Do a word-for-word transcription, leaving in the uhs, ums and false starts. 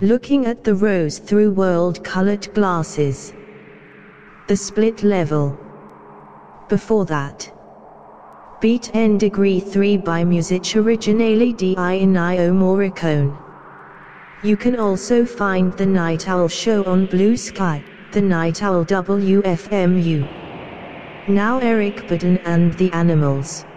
Looking at the rose through world-colored glasses. The Split Level. Before that, Beat en Degree three by Music Originale di Ennio Morricone. You can also find The Night Owl Show on Blue Sky, The Night Owl W F M U. Now Eric Burdon and the Animals.